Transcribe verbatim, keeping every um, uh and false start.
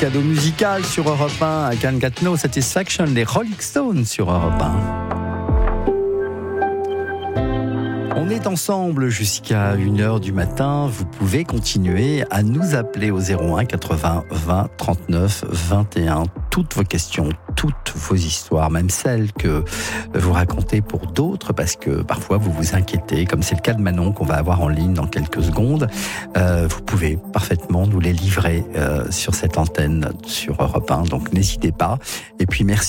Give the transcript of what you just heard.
cadeau musical sur Europe un. I Can Get No Satisfaction, les Rolling Stones sur Europe un. On est ensemble jusqu'à une heure du matin. Vous pouvez continuer à nous appeler au zéro un quatre-vingts vingt trente-neuf vingt et un. Toutes vos questions, toutes vos histoires, même celles que vous racontez pour d'autres, parce que parfois vous vous inquiétez, comme c'est le cas de Manon qu'on va avoir en ligne dans quelques secondes. Euh, vous pouvez parfaitement nous les livrer euh, sur cette antenne sur Europe un. Donc n'hésitez pas. Et puis merci.